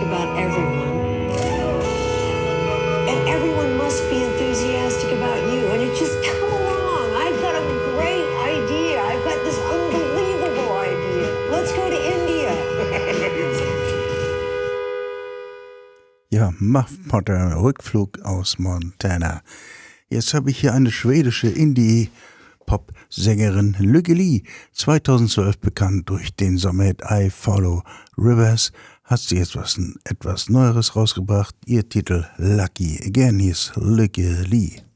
about everyone. And everyone must be enthusiastic about you. And it just come along. I've got a great idea. I've got this unbelievable idea. Let's go to India. Ja, Muff Potter, Rückflug aus Montana. Jetzt habe ich hier eine schwedische Indie-Pop-Sängerin, Lykke Li. 2012 bekannt durch den Sommerhit I Follow Rivers, hat sie jetzt etwas Neueres rausgebracht. Ihr Titel Lucky Again, hier ist Lykke Li.